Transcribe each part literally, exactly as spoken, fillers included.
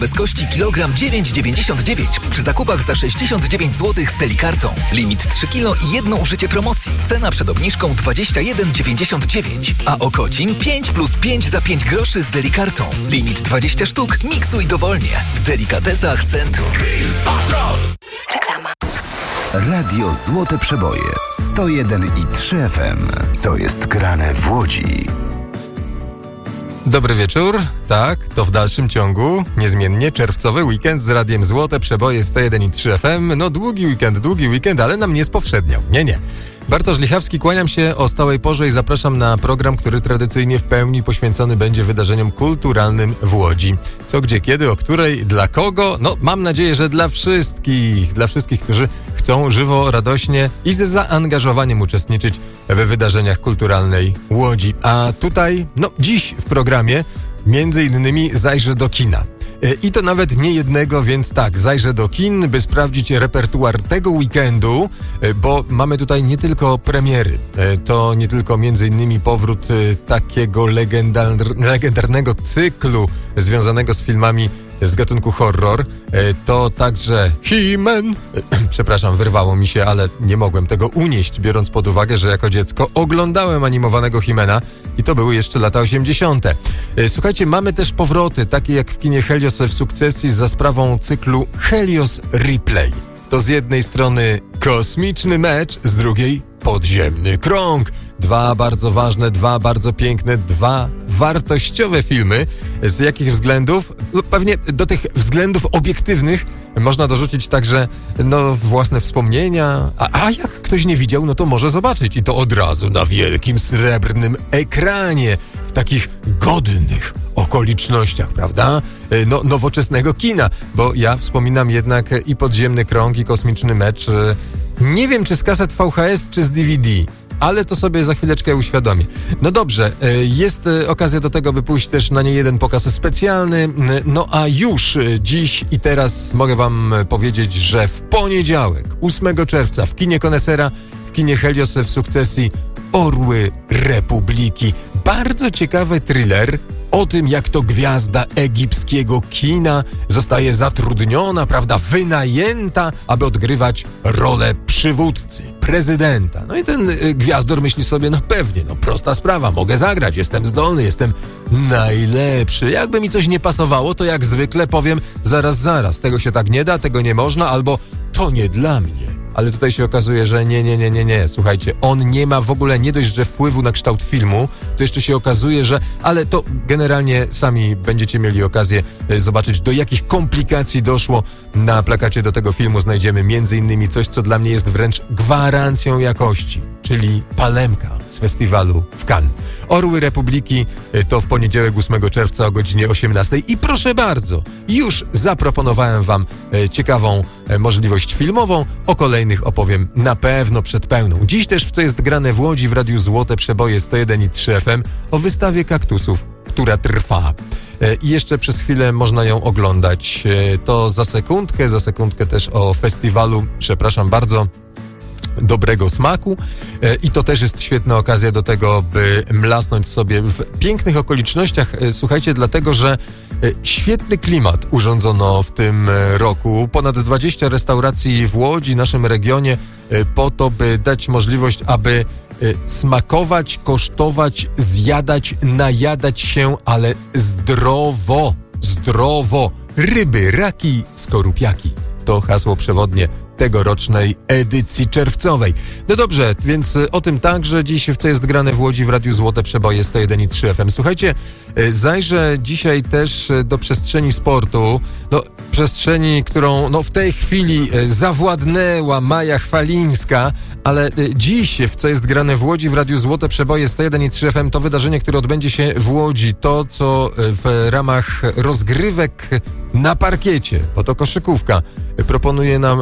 Wysokości kilogram dziewięć dziewięćdziesiąt dziewięć przy zakupach za sześćdziesiąt dziewięć złotych z Delikartą. Limit trzy kilo i jedno użycie promocji. Cena przed obniżką dwadzieścia jeden dziewięćdziesiąt dziewięć. A okocin pięć plus pięć za pięć groszy z Delikartą. Limit dwadzieścia sztuk, miksuj dowolnie. W Delikatesach Centrum. Reklama. Radio Złote Przeboje sto jeden i trzy F M. Co jest grane w Łodzi? Dobry wieczór, tak, to w dalszym ciągu, niezmiennie czerwcowy weekend z Radiem Złote Przeboje sto jeden i trzy F M. No długi weekend, długi weekend, ale nam nie spowszedniał, nie, nie. Bartosz Lichawski, kłaniam się o stałej porze i zapraszam na program, który tradycyjnie w pełni poświęcony będzie wydarzeniom kulturalnym w Łodzi. Co, gdzie, kiedy, o której, dla kogo? No, mam nadzieję, że dla wszystkich, dla wszystkich, którzy chcą żywo, radośnie i z zaangażowaniem uczestniczyć we wydarzeniach kulturalnej Łodzi. A tutaj, no, dziś w programie między innymi zajrzę do kina. I to nawet nie jednego, więc tak, zajrzę do kin, by sprawdzić repertuar tego weekendu, bo mamy tutaj nie tylko premiery, to nie tylko między innymi powrót takiego legendar- legendarnego cyklu związanego z filmami z gatunku horror, to także He-Man, przepraszam, wyrwało mi się, ale nie mogłem tego unieść, biorąc pod uwagę, że jako dziecko oglądałem animowanego He-Mana i to były jeszcze lata osiemdziesiąte. Słuchajcie, mamy też powroty, takie jak w kinie Helios w sukcesji za sprawą cyklu Helios Replay. To z jednej strony kosmiczny mecz, z drugiej podziemny krąg. Dwa bardzo ważne, dwa bardzo piękne, dwa wartościowe filmy. Z jakich względów? No, pewnie do tych względów obiektywnych można dorzucić także no, własne wspomnienia. A, a jak ktoś nie widział, no to może zobaczyć. I to od razu na wielkim, srebrnym ekranie. W takich godnych okolicznościach, prawda? No, nowoczesnego kina. Bo ja wspominam jednak i Podziemny Krąg, i Kosmiczny Mecz. Nie wiem, czy z kaset V H S, czy z D V D. Ale to sobie za chwileczkę uświadomię. No dobrze, jest okazja do tego, by pójść też na niejeden pokaz specjalny. No a już dziś i teraz mogę wam powiedzieć, że w poniedziałek, ósmego czerwca w kinie Konesera, w kinie Helios w sukcesji Orły Republiki. Bardzo ciekawy thriller o tym, jak to gwiazda egipskiego kina zostaje zatrudniona, prawda, wynajęta, aby odgrywać rolę przywódcy, prezydenta. No i ten y, gwiazdor myśli sobie, no pewnie, no prosta sprawa, mogę zagrać, jestem zdolny, jestem najlepszy. Jakby mi coś nie pasowało, to jak zwykle powiem zaraz, zaraz, tego się tak nie da, tego nie można, albo to nie dla mnie. Ale tutaj się okazuje, że nie, nie, nie, nie, nie. Słuchajcie, on nie ma w ogóle nie dość, że wpływu na kształt filmu, to jeszcze się okazuje, że... Ale to generalnie sami będziecie mieli okazję zobaczyć, do jakich komplikacji doszło. Na plakacie do tego filmu znajdziemy między innymi coś, co dla mnie jest wręcz gwarancją jakości, czyli palemka z festiwalu w Cannes. Orły Republiki to w poniedziałek ósmego czerwca o godzinie osiemnastej. I proszę bardzo, już zaproponowałem wam ciekawą możliwość filmową. O kolejnych opowiem na pewno przed pełną. Dziś też w Co jest grane w Łodzi w Radiu Złote Przeboje sto jeden i trzy F M o wystawie kaktusów, która trwa. I jeszcze przez chwilę można ją oglądać. To za sekundkę, za sekundkę też o festiwalu, przepraszam bardzo, dobrego smaku i to też jest świetna okazja do tego, by mlasnąć sobie w pięknych okolicznościach. Słuchajcie, dlatego, że świetny klimat urządzono w tym roku. Ponad dwadzieścia restauracji w Łodzi, naszym regionie, po to, by dać możliwość, aby smakować, kosztować, zjadać, najadać się, ale zdrowo, zdrowo. Ryby, raki, skorupiaki. To hasło przewodnie tegorocznej edycji czerwcowej. No dobrze, więc o tym także dziś w Co jest grane w Łodzi w Radiu Złote Przeboje sto jeden i trzy F M. Słuchajcie, zajrzę dzisiaj też do przestrzeni sportu, no przestrzeni, którą no w tej chwili zawładnęła Maja Chwalińska, ale dziś w Co jest grane w Łodzi w Radiu Złote Przeboje sto jeden i trzy F M to wydarzenie, które odbędzie się w Łodzi. To, co w ramach rozgrywek na parkiecie, bo to koszykówka, proponuje nam Marcin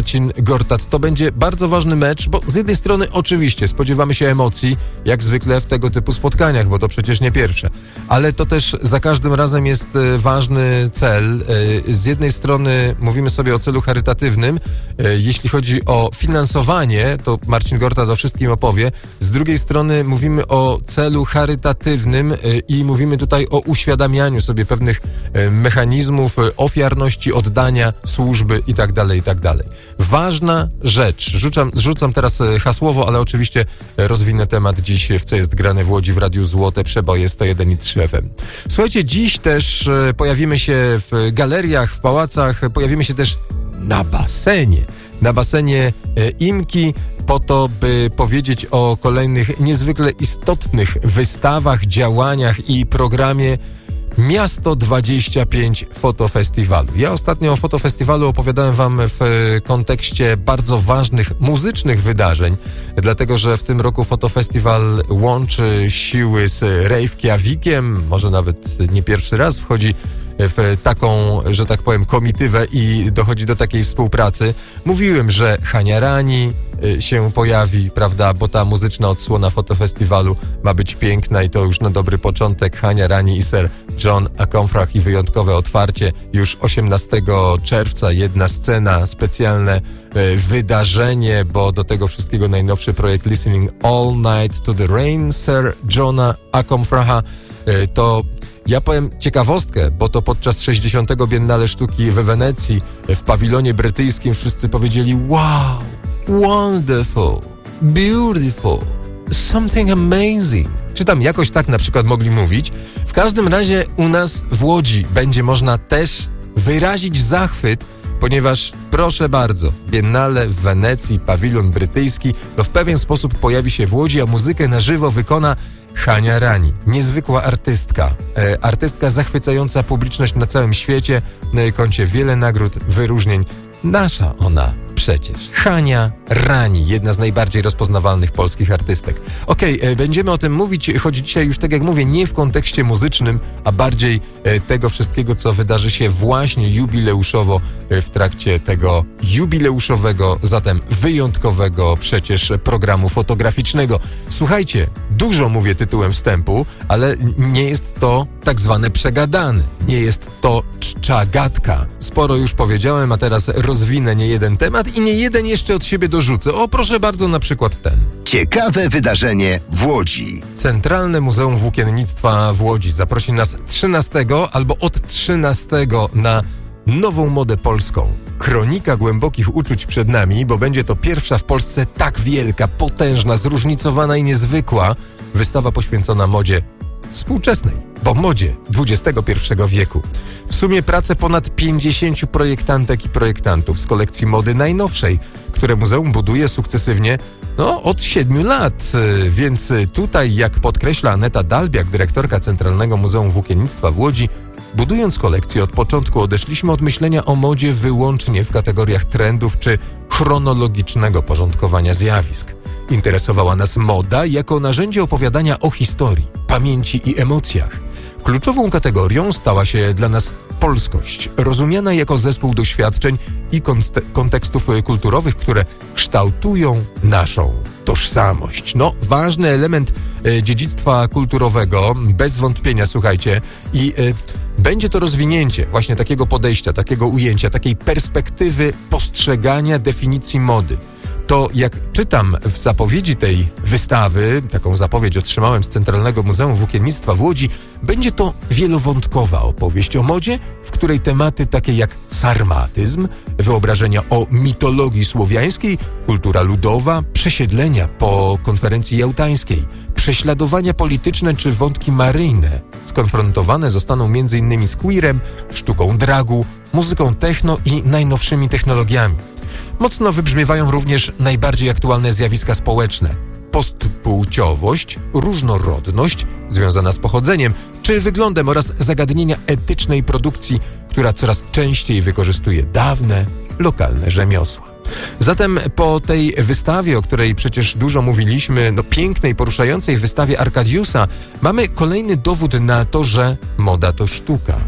Marcin Gortat. To będzie bardzo ważny mecz, bo z jednej strony oczywiście spodziewamy się emocji, jak zwykle w tego typu spotkaniach, bo to przecież nie pierwsze, ale to też za każdym razem jest ważny cel. Z jednej strony mówimy sobie o celu charytatywnym, jeśli chodzi o finansowanie, to Marcin Gortat o wszystkim opowie. Z drugiej strony mówimy o celu charytatywnym i mówimy tutaj o uświadamianiu sobie pewnych mechanizmów ofiarności, oddania, służby i tak dalej, i tak dalej. Ważna rzecz. Rzucam, rzucam teraz hasłowo, ale oczywiście rozwinę temat dziś w Co jest grane w Łodzi w Radiu Złote Przeboje sto jeden i trzy F M. Słuchajcie, dziś też pojawimy się w galeriach, w pałacach, pojawimy się też na basenie. Na basenie Imki po to, by powiedzieć o kolejnych niezwykle istotnych wystawach, działaniach i programie Miasto dwadzieścia pięć Fotofestiwalu. Ja ostatnio o Fotofestiwalu opowiadałem wam w kontekście bardzo ważnych muzycznych wydarzeń, dlatego że w tym roku Fotofestiwal łączy siły z Rave Kjavikiem, może nawet nie pierwszy raz wchodzi w taką, że tak powiem, komitywę i dochodzi do takiej współpracy. Mówiłem, że Hania Rani się pojawi, prawda, bo ta muzyczna odsłona Fotofestiwalu ma być piękna i to już na dobry początek. Hania Rani i Sir John Akomfrah i wyjątkowe otwarcie już osiemnastego czerwca. Jedna scena, specjalne e, wydarzenie, bo do tego wszystkiego najnowszy projekt Listening All Night to the Rain Sir Johna Akomfraha. E, to Ja powiem ciekawostkę, bo to podczas sześćdziesiątego Biennale Sztuki we Wenecji w pawilonie brytyjskim wszyscy powiedzieli wow, wonderful, beautiful, something amazing. Czy tam jakoś tak na przykład mogli mówić. W każdym razie u nas w Łodzi będzie można też wyrazić zachwyt, ponieważ proszę bardzo, Biennale w Wenecji, pawilon brytyjski, no w pewien sposób pojawi się w Łodzi, a muzykę na żywo wykona Hania Rani, niezwykła artystka, e, artystka zachwycająca publiczność na całym świecie, na jej koncie wiele nagród, wyróżnień. Nasza ona przecież. Hania Rani, jedna z najbardziej rozpoznawalnych polskich artystek. Okej, okay, będziemy o tym mówić, choć dzisiaj już, tak jak mówię, nie w kontekście muzycznym, a bardziej e, tego wszystkiego, co wydarzy się właśnie jubileuszowo e, w trakcie tego jubileuszowego, zatem wyjątkowego przecież programu fotograficznego. Słuchajcie, dużo mówię tytułem wstępu, ale nie jest to tak zwane przegadane. Nie jest to czczagadka. Sporo już powiedziałem, a teraz rozwinę nie jeden temat i nie jeden jeszcze od siebie dorzucę. O, proszę bardzo, na przykład ten. Ciekawe wydarzenie w Łodzi. Centralne Muzeum Włókiennictwa w Łodzi zaprosi nas trzynastego albo od trzynastego na nową modę polską. Kronika głębokich uczuć przed nami, bo będzie to pierwsza w Polsce tak wielka, potężna, zróżnicowana i niezwykła wystawa poświęcona modzie współczesnej, bo modzie dwudziestego pierwszego wieku. W sumie pracę ponad pięćdziesięciu projektantek i projektantów z kolekcji mody najnowszej, które muzeum buduje sukcesywnie no, od siedmiu lat. Więc tutaj, jak podkreśla Aneta Dalbiak, dyrektorka Centralnego Muzeum Włókiennictwa w Łodzi, budując kolekcję od początku odeszliśmy od myślenia o modzie wyłącznie w kategoriach trendów czy chronologicznego porządkowania zjawisk. Interesowała nas moda jako narzędzie opowiadania o historii, pamięci i emocjach. Kluczową kategorią stała się dla nas polskość, rozumiana jako zespół doświadczeń i konste- kontekstów kulturowych, które kształtują naszą tożsamość. No, ważny element e, dziedzictwa kulturowego, bez wątpienia, słuchajcie, i e, będzie to rozwinięcie właśnie takiego podejścia, takiego ujęcia, takiej perspektywy postrzegania definicji mody. To jak czytam w zapowiedzi tej wystawy, taką zapowiedź otrzymałem z Centralnego Muzeum Włókiennictwa w Łodzi, będzie to wielowątkowa opowieść o modzie, w której tematy takie jak sarmatyzm, wyobrażenia o mitologii słowiańskiej, kultura ludowa, przesiedlenia po konferencji jałtańskiej, prześladowania polityczne czy wątki maryjne skonfrontowane zostaną między innymi z queerem, sztuką dragu, muzyką techno i najnowszymi technologiami. Mocno wybrzmiewają również najbardziej aktualne zjawiska społeczne. Postpłciowość, różnorodność związana z pochodzeniem czy wyglądem oraz zagadnienia etycznej produkcji, która coraz częściej wykorzystuje dawne, lokalne rzemiosła. Zatem po tej wystawie, o której przecież dużo mówiliśmy, no pięknej, poruszającej wystawie Arkadiusa, mamy kolejny dowód na to, że moda to sztuka.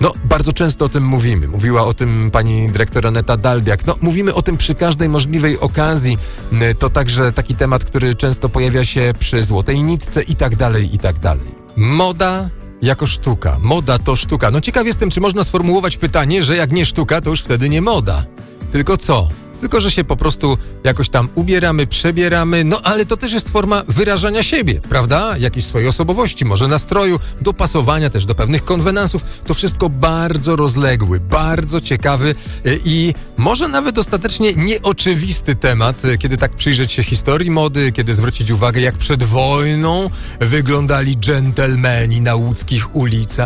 No, bardzo często o tym mówimy. Mówiła o tym pani dyrektor Aneta Dalbiak. No, mówimy o tym przy każdej możliwej okazji. To także taki temat, który często pojawia się przy Złotej Nitce i tak dalej, i tak dalej. Moda jako sztuka. Moda to sztuka. No ciekaw jestem, czy można sformułować pytanie, że jak nie sztuka, to już wtedy nie moda. Tylko co? Tylko, że się po prostu jakoś tam ubieramy, przebieramy, no ale to też jest forma wyrażania siebie, prawda? Jakiejś swojej osobowości, może nastroju, dopasowania też do pewnych konwenansów. To wszystko bardzo rozległy, bardzo ciekawy i może nawet ostatecznie nieoczywisty temat, kiedy tak przyjrzeć się historii mody, kiedy zwrócić uwagę, jak przed wojną wyglądali dżentelmeni na łódzkich ulicach,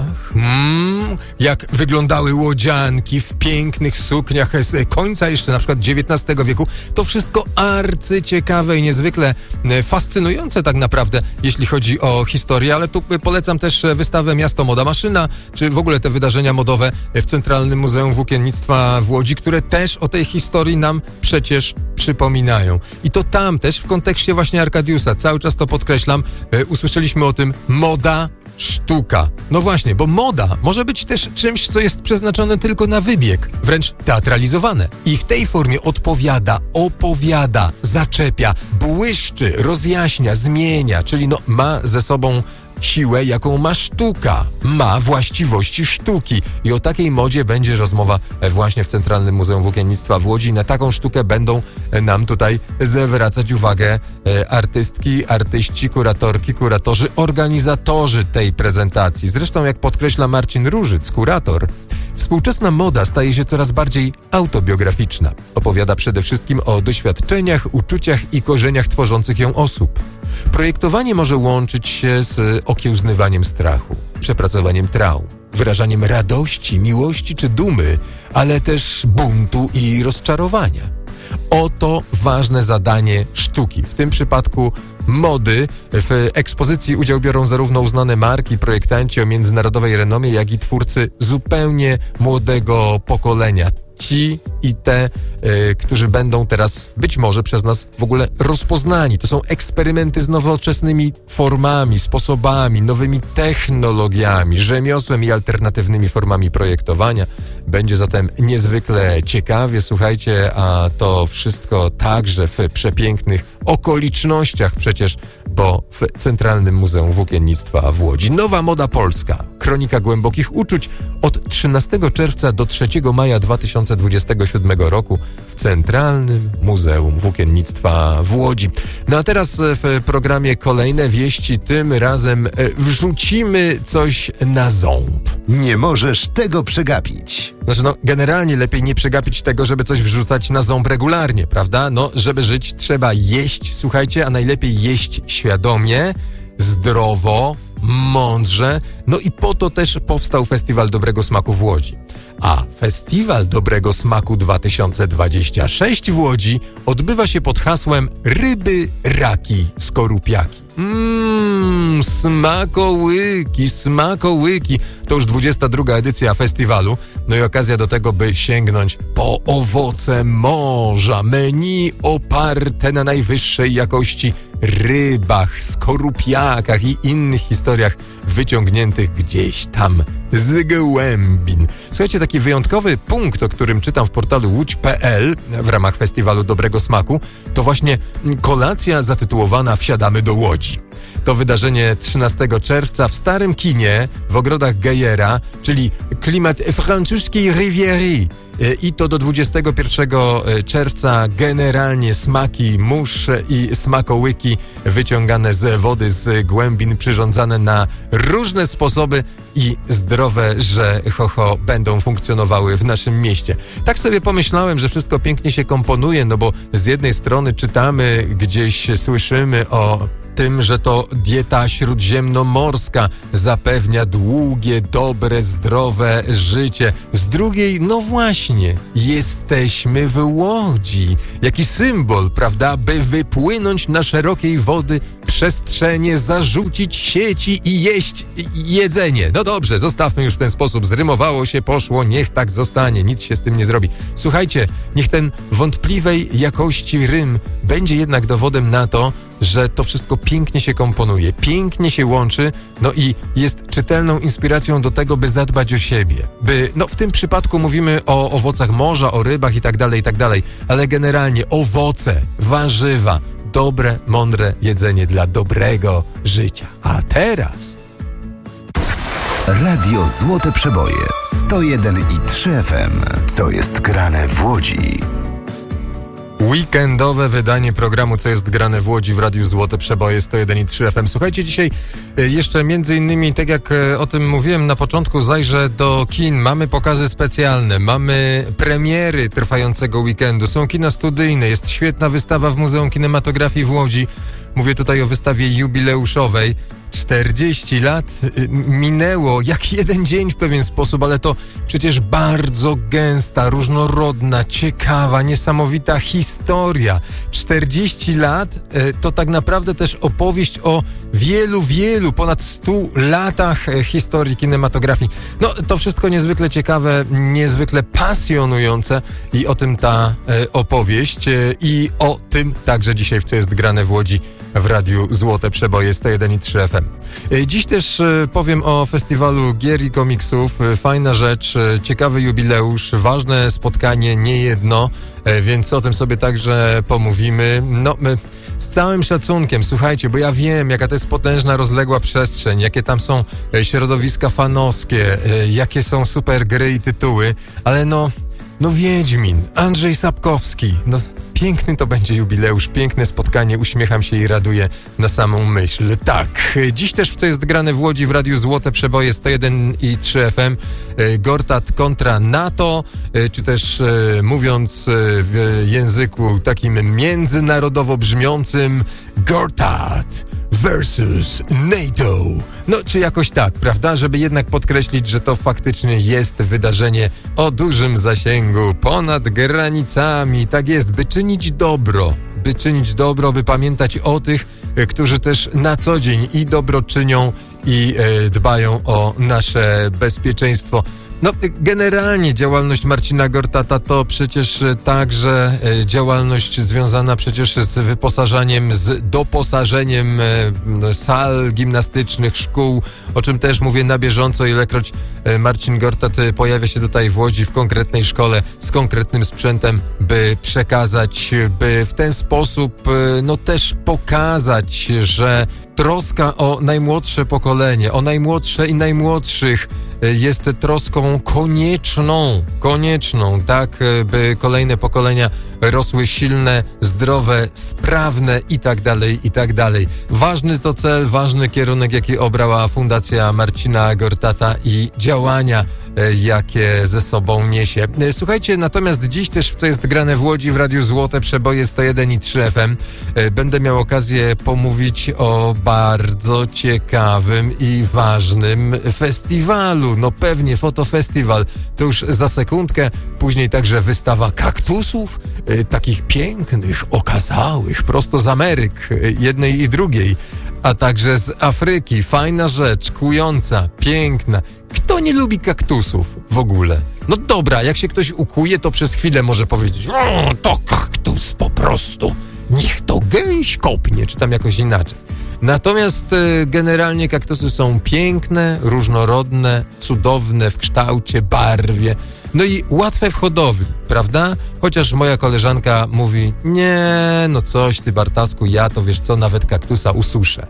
hmm, jak wyglądały łodzianki w pięknych sukniach z końca jeszcze na przykład dziewiętnastego wieku. To wszystko arcyciekawe i niezwykle fascynujące tak naprawdę, jeśli chodzi o historię, ale tu polecam też wystawę Miasto Moda Maszyna, czy w ogóle te wydarzenia modowe w Centralnym Muzeum Włókiennictwa w Łodzi, które też o tej historii nam przecież przypominają. I to tam też w kontekście właśnie Arkadiusa, cały czas to podkreślam, usłyszeliśmy o tym moda, sztuka. No właśnie, bo moda może być też czymś, co jest przeznaczone tylko na wybieg, wręcz teatralizowane. I w tej formie odpowiada, opowiada, zaczepia, błyszczy, rozjaśnia, zmienia, czyli no ma ze sobą siłę, jaką ma sztuka. Ma właściwości sztuki. I o takiej modzie będzie rozmowa właśnie w Centralnym Muzeum Włókiennictwa w Łodzi. Na taką sztukę będą nam tutaj zwracać uwagę artystki, artyści, kuratorki, kuratorzy, organizatorzy tej prezentacji. Zresztą, jak podkreśla Marcin Różyc, kurator, współczesna moda staje się coraz bardziej autobiograficzna. Opowiada przede wszystkim o doświadczeniach, uczuciach i korzeniach tworzących ją osób. Projektowanie może łączyć się z okiełznywaniem strachu, przepracowaniem traum, wyrażaniem radości, miłości czy dumy, ale też buntu i rozczarowania. Oto ważne zadanie sztuki, w tym przypadku mody. W ekspozycji udział biorą zarówno uznane marki, projektanci o międzynarodowej renomie, jak i twórcy zupełnie młodego pokolenia. Ci i te, y, którzy będą teraz być może przez nas w ogóle rozpoznani. To są eksperymenty z nowoczesnymi formami, sposobami, nowymi technologiami, rzemiosłem i alternatywnymi formami projektowania. Będzie zatem niezwykle ciekawie, słuchajcie, a to wszystko także w przepięknych okolicznościach przecież, bo w Centralnym Muzeum Włókiennictwa w Łodzi. Nowa moda polska. Kronika głębokich uczuć od trzynastego czerwca do trzeciego maja dwa tysiące dwudziestego siódmego roku w Centralnym Muzeum Włókiennictwa w Łodzi. No a teraz w programie kolejne wieści. Tym razem wrzucimy coś na ząb. Nie możesz tego przegapić. Znaczy no, generalnie lepiej nie przegapić tego, żeby coś wrzucać na ząb regularnie, prawda? No, żeby żyć trzeba jeść, słuchajcie, a najlepiej jeść świadomie, zdrowo, mądrze. No i po to też powstał Festiwal Dobrego Smaku w Łodzi. A Festiwal Dobrego Smaku dwa tysiące dwudziesty szósty w Łodzi odbywa się pod hasłem ryby, raki, skorupiaki. Mmm, smakołyki, smakołyki. To już dwudziesta druga edycja festiwalu. No i okazja do tego, by sięgnąć po owoce morza. Menu oparte na najwyższej jakości rybach, skorupiakach i innych historiach wyciągniętych gdzieś tam z głębin. Słuchajcie, taki wyjątkowy punkt, o którym czytam w portalu łódź kropka pe el w ramach Festiwalu Dobrego Smaku, to właśnie kolacja zatytułowana Wsiadamy do Łodzi. To wydarzenie trzynastego czerwca w Starym Kinie w ogrodach Gejera, czyli klimat francuskiej Riviery. I to do dwudziestego pierwszego czerwca generalnie smaki mórz i smakołyki wyciągane z wody, z głębin, przyrządzane na różne sposoby i zdrowe, że ho, ho będą funkcjonowały w naszym mieście. Tak sobie pomyślałem, że wszystko pięknie się komponuje, no bo z jednej strony czytamy, gdzieś słyszymy o tym, że to dieta śródziemnomorska zapewnia długie, dobre, zdrowe życie. Z drugiej, no właśnie, jesteśmy w Łodzi. Jaki symbol, prawda, by wypłynąć na szerokiej wody przestrzenie, zarzucić sieci i jeść jedzenie. No dobrze, zostawmy już w ten sposób. Zrymowało się, poszło, niech tak zostanie. Nic się z tym nie zrobi. Słuchajcie, niech ten wątpliwej jakości rym będzie jednak dowodem na to, że to wszystko pięknie się komponuje, pięknie się łączy, no i jest czytelną inspiracją do tego, by zadbać o siebie. By, no w tym przypadku mówimy o owocach morza, o rybach i tak dalej, i tak dalej, ale generalnie owoce, warzywa, dobre, mądre jedzenie dla dobrego życia. A teraz... Radio Złote Przeboje, sto jeden i trzy F M. Co jest grane w Łodzi? Weekendowe wydanie programu Co jest grane w Łodzi w Radiu Złote Przeboje sto jeden i trzy F M. Słuchajcie, dzisiaj jeszcze między innymi, tak jak o tym mówiłem na początku, zajrzę do kin. Mamy pokazy specjalne, mamy premiery trwającego weekendu, są kina studyjne, jest świetna wystawa w Muzeum Kinematografii w Łodzi. Mówię tutaj o wystawie jubileuszowej. czterdzieści lat minęło jak jeden dzień w pewien sposób, ale to przecież bardzo gęsta, różnorodna, ciekawa, niesamowita historia. czterdzieści lat to tak naprawdę też opowieść o wielu, wielu, ponad stu latach historii kinematografii. No to wszystko niezwykle ciekawe, niezwykle pasjonujące i o tym ta opowieść i o tym także dzisiaj w Co jest grane w Łodzi w Radiu Złote Przeboje sto jeden i trzy F M. Dziś też powiem o festiwalu gier i komiksów. Fajna rzecz, ciekawy jubileusz, ważne spotkanie, nie jedno, więc o tym sobie także pomówimy. No, my z całym szacunkiem, słuchajcie, bo ja wiem, jaka to jest potężna, rozległa przestrzeń, jakie tam są środowiska fanowskie, jakie są super gry i tytuły, ale no, no Wiedźmin, Andrzej Sapkowski, no piękny to będzie jubileusz, piękne spotkanie, uśmiecham się i raduję na samą myśl. Tak, dziś też w Co jest grane w Łodzi w Radiu Złote Przeboje sto jeden i trzy F M, Gortat kontra NATO, czy też mówiąc w języku takim międzynarodowo brzmiącym Gortat versus NATO. No, czy jakoś tak, prawda? Żeby jednak podkreślić, że to faktycznie jest wydarzenie o dużym zasięgu, ponad granicami. Tak jest, by czynić dobro, by czynić dobro, by pamiętać o tych, którzy też na co dzień i dobro czynią i e, dbają o nasze bezpieczeństwo. No, generalnie działalność Marcina Gortata to przecież także działalność związana przecież z wyposażaniem, z doposażeniem sal gimnastycznych, szkół, o czym też mówię na bieżąco, ilekroć Marcin Gortat pojawia się tutaj w Łodzi w konkretnej szkole z konkretnym sprzętem, by przekazać, by w ten sposób no też pokazać, że troska o najmłodsze pokolenie, o najmłodsze i najmłodszych jest troską konieczną, konieczną, tak, by kolejne pokolenia rosły silne, zdrowe, sprawne i tak dalej, i tak dalej. Ważny to cel, ważny kierunek, jaki obrała Fundacja Marcina Gortata i działania, jakie ze sobą niesie. Słuchajcie, natomiast dziś też w Co jest grane w Łodzi w Radiu Złote Przeboje sto jeden i trzy F M będę miał okazję pomówić o bardzo ciekawym i ważnym festiwalu. No pewnie, fotofestiwal to już za sekundkę, później także wystawa kaktusów, takich pięknych, okazałych, prosto z Ameryk, jednej i drugiej, a także z Afryki. Fajna rzecz, kująca, piękna. Kto nie lubi kaktusów w ogóle? No dobra, jak się ktoś ukuje, to przez chwilę może powiedzieć: o, to kaktus po prostu, niech to gęś kopnie, czy tam jakoś inaczej. Natomiast y, generalnie kaktusy są piękne, różnorodne, cudowne w kształcie, barwie, no i łatwe w hodowli, prawda? Chociaż moja koleżanka mówi: nie, no coś ty, Bartasku, ja to wiesz co, nawet kaktusa ususzę.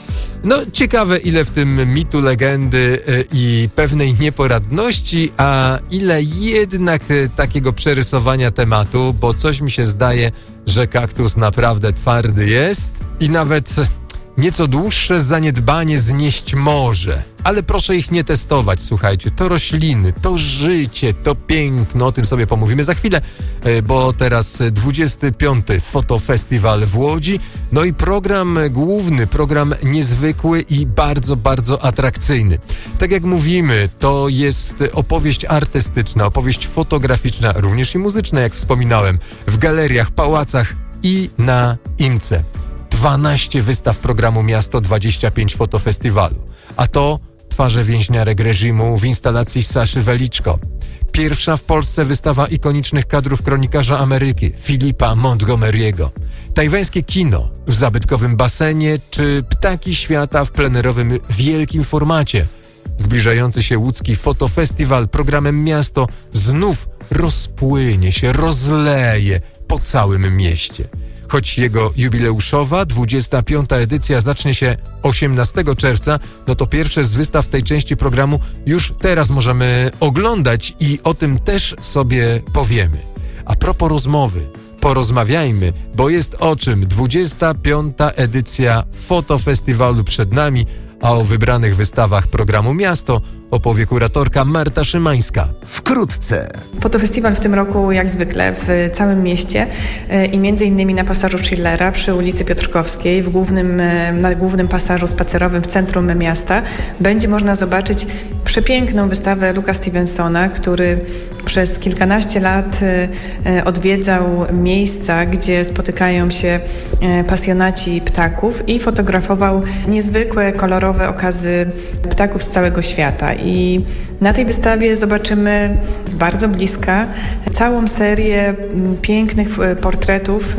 No ciekawe, ile w tym mitu, legendy i pewnej nieporadności, a ile jednak takiego przerysowania tematu, bo coś mi się zdaje, że kaktus naprawdę twardy jest i nawet nieco dłuższe zaniedbanie znieść może. Ale proszę ich nie testować, słuchajcie. To rośliny, to życie, to piękno. O tym sobie pomówimy za chwilę, bo teraz dwudziesty piąty Fotofestiwal w Łodzi. No i program główny, program niezwykły i bardzo, bardzo atrakcyjny. Tak jak mówimy, to jest opowieść artystyczna, opowieść fotograficzna, również i muzyczna, jak wspominałem, w galeriach, pałacach i na IMCE. dwanaście wystaw programu Miasto dwadzieścia pięć Fotofestiwalu. A to twarze więźniarek reżimu w instalacji Saszy Weliczko. Pierwsza w Polsce wystawa ikonicznych kadrów kronikarza Ameryki, Philippa Montgomery'ego. Tajwańskie kino w zabytkowym basenie, czy Ptaki Świata w plenerowym wielkim formacie. Zbliżający się łódzki fotofestiwal programem Miasto znów rozpłynie się, rozleje po całym mieście. Choć jego jubileuszowa dwudziesta piąta edycja zacznie się osiemnastego czerwca, no to pierwsze z wystaw tej części programu już teraz możemy oglądać i o tym też sobie powiemy. A propos rozmowy, porozmawiajmy, bo jest o czym. dwudziesta piąta edycja fotofestiwalu przed nami, a o wybranych wystawach programu Miasto opowie kuratorka Marta Szymańska. Wkrótce. Fotofestiwal w tym roku jak zwykle w całym mieście i między innymi na pasażu Schillera przy ulicy Piotrkowskiej w głównym, na głównym pasażu spacerowym w centrum miasta będzie można zobaczyć przepiękną wystawę Luca Stevensona, który przez kilkanaście lat odwiedzał miejsca, gdzie spotykają się pasjonaci ptaków i fotografował niezwykłe, kolorowe okazy ptaków z całego świata. I na tej wystawie zobaczymy z bardzo bliska całą serię pięknych portretów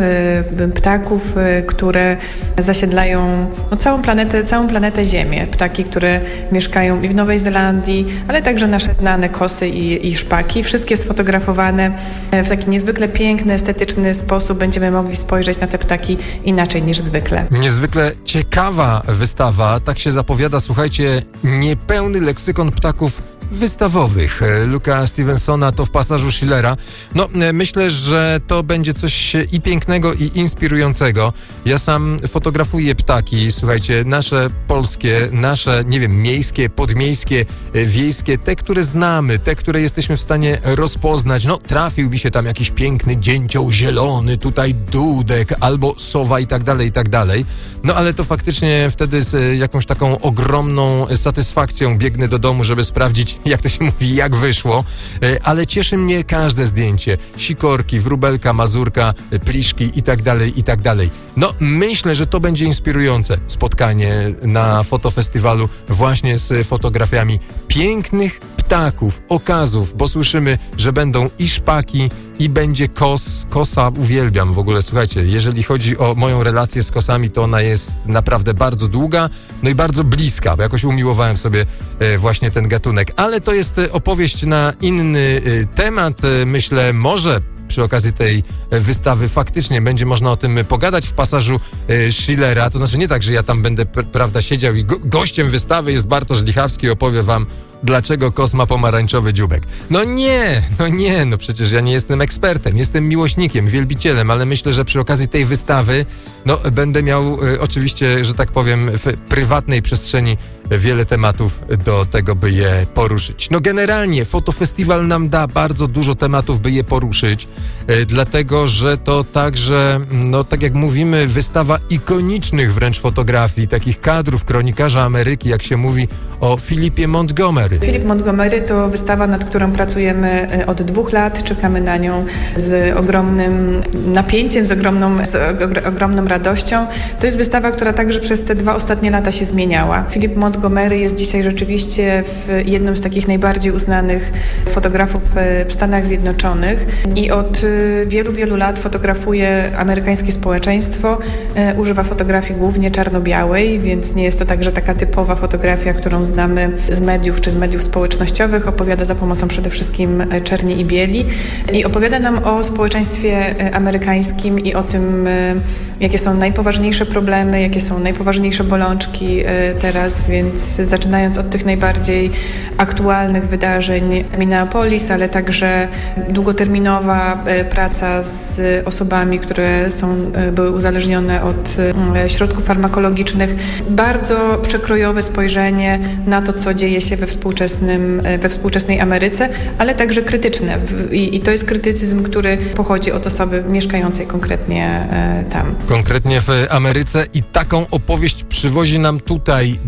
ptaków, które zasiedlają no, całą planetę, całą planetę Ziemię. Ptaki, które mieszkają i w Nowej Zelandii, ale także nasze znane kosy i, i szpaki. Wszystkie sfotografowane w taki niezwykle piękny, estetyczny sposób. Będziemy mogli spojrzeć na te ptaki inaczej niż zwykle. Niezwykle ciekawa wystawa. Tak się zapowiada, słuchajcie, niepełny leksykon ptaków wystawowych Luca Stevensona to w pasażu Schillera. No, myślę, że to będzie coś i pięknego, i inspirującego. Ja sam fotografuję ptaki, słuchajcie, nasze polskie, nasze, nie wiem, miejskie, podmiejskie, wiejskie, te, które znamy, te, które jesteśmy w stanie rozpoznać. No, trafił mi się tam jakiś piękny dzięcioł zielony, tutaj dudek, albo sowa i tak dalej, i tak dalej. No, ale to faktycznie wtedy z jakąś taką ogromną satysfakcją biegnę do domu, żeby sprawdzić, jak to się mówi, jak wyszło, ale cieszy mnie każde zdjęcie. Sikorki, wróbelka, mazurka, pliszki i tak dalej, i tak dalej. No, myślę, że to będzie inspirujące spotkanie na fotofestiwalu właśnie z fotografiami pięknych ptaków, okazów, bo słyszymy, że będą i szpaki, i będzie kos. Kosa uwielbiam w ogóle, słuchajcie, jeżeli chodzi o moją relację z kosami, to ona jest naprawdę bardzo długa, no i bardzo bliska, bo jakoś umiłowałem sobie e, właśnie ten gatunek. Ale to jest opowieść na inny e, temat, e, myślę, może przy okazji tej wystawy faktycznie będzie można o tym pogadać w pasażu e, Schillera, to znaczy nie tak, że ja tam będę, p- prawda, siedział i go- gościem wystawy jest Bartosz Lichawski, opowie wam, dlaczego kos ma pomarańczowy dziubek. No nie, no nie, no przecież ja nie jestem ekspertem, jestem miłośnikiem, wielbicielem, ale myślę, że przy okazji tej wystawy, no będę miał y, oczywiście, że tak powiem, w prywatnej przestrzeni wiele tematów do tego, by je poruszyć. No generalnie fotofestiwal nam da bardzo dużo tematów, by je poruszyć, y, dlatego, że to także, no tak jak mówimy, wystawa ikonicznych wręcz fotografii, takich kadrów kronikarza Ameryki, jak się mówi o Philipie Montgomery. Philip Montgomery to wystawa, nad którą pracujemy od dwóch lat. Czekamy na nią z ogromnym napięciem, z ogromną, z ogr- ogromną radością. To jest wystawa, która także przez te dwa ostatnie lata się zmieniała. Philip Montgomery jest dzisiaj rzeczywiście w jednym z takich najbardziej uznanych fotografów w Stanach Zjednoczonych i od wielu, wielu lat fotografuje amerykańskie społeczeństwo. Używa fotografii głównie czarno-białej, więc nie jest to także taka typowa fotografia, którą znamy z mediów czy z mediów społecznościowych. Opowiada za pomocą przede wszystkim czerni i bieli i opowiada nam o społeczeństwie amerykańskim i o tym, jakie są najpoważniejsze problemy, jakie są najpoważniejsze bolączki teraz, więc zaczynając od tych najbardziej aktualnych wydarzeń Minneapolis, ale także długoterminowa praca z osobami, które są, były uzależnione od środków farmakologicznych. Bardzo przekrojowe spojrzenie na to, co dzieje się we współczesnym, we współczesnej Ameryce, ale także krytyczne. I, i to jest krytycyzm, który pochodzi od osoby mieszkającej konkretnie e, tam. Konkretnie w Ameryce i taką opowieść przywozi nam tutaj do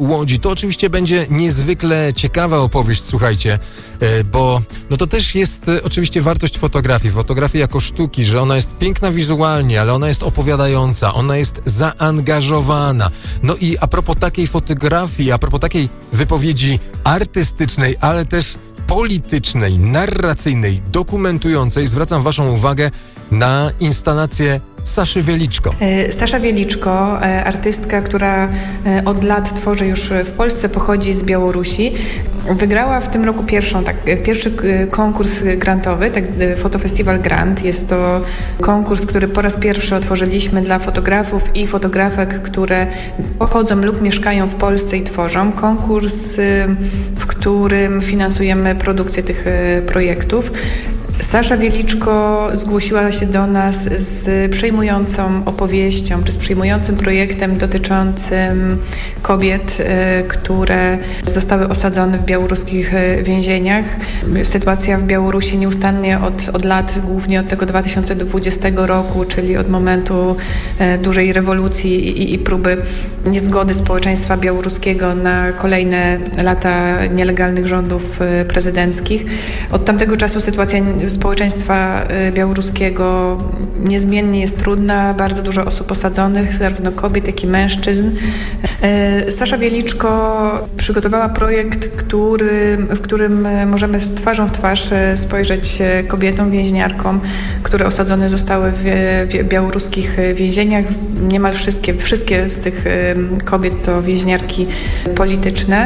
Łodzi. To oczywiście będzie niezwykle ciekawa opowieść, słuchajcie, bo no to też jest oczywiście wartość fotografii. Fotografii jako sztuki, że ona jest piękna wizualnie, ale ona jest opowiadająca, ona jest zaangażowana. No i a propos takiej fotografii, a propos takiej wypowiedzi artystycznej, ale też politycznej, narracyjnej, dokumentującej, zwracam waszą uwagę na instalację Saszy Wieliczko. Sasza Wieliczko, artystka, która od lat tworzy już w Polsce, pochodzi z Białorusi. Wygrała w tym roku pierwszą, tak, pierwszy konkurs grantowy, tak, Fotofestiwal Grant. Jest to konkurs, który po raz pierwszy otworzyliśmy dla fotografów i fotografek, które pochodzą lub mieszkają w Polsce i tworzą. Konkurs, w którym finansujemy produkcję tych projektów. Sasza Wieliczko zgłosiła się do nas z przejmującą opowieścią, czy z przejmującym projektem dotyczącym kobiet, które zostały osadzone w białoruskich więzieniach. Sytuacja w Białorusi nieustannie od, od lat, głównie od tego dwa tysiące dwudziestego roku, czyli od momentu dużej rewolucji i, i próby niezgody społeczeństwa białoruskiego na kolejne lata nielegalnych rządów prezydenckich. Od tamtego czasu sytuacja społeczeństwa białoruskiego niezmiennie jest trudna, bardzo dużo osób osadzonych, zarówno kobiet, jak i mężczyzn. Sasza Wieliczko przygotowała projekt, który, w którym możemy z twarzą w twarz spojrzeć kobietom, więźniarkom, które osadzone zostały w białoruskich więzieniach. Niemal wszystkie, wszystkie z tych kobiet to więźniarki polityczne.